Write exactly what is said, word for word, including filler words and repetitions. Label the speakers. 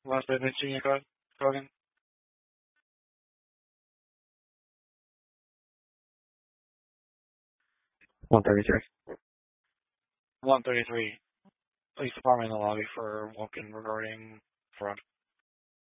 Speaker 1: Last business union code, Kogan?
Speaker 2: one thirty-three.
Speaker 1: one thirty-three. Police department in the lobby for Woken regarding fraud.